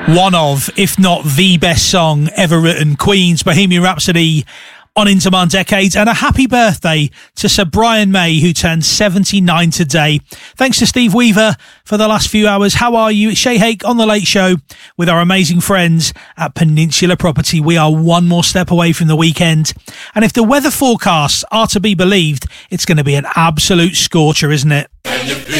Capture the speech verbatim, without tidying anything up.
One of, if not the best song ever written, Queen's Bohemian Rhapsody on Into My Decades, and a happy birthday to Sir Brian May, who turned seventy-nine today. Thanks to Steve Weaver for the last few hours. How are you? It's Shay Hake on The Late Show with our amazing friends at Peninsula Property. We are one more step away from the weekend, and if the weather forecasts are to be believed, it's going to be an absolute scorcher, isn't it?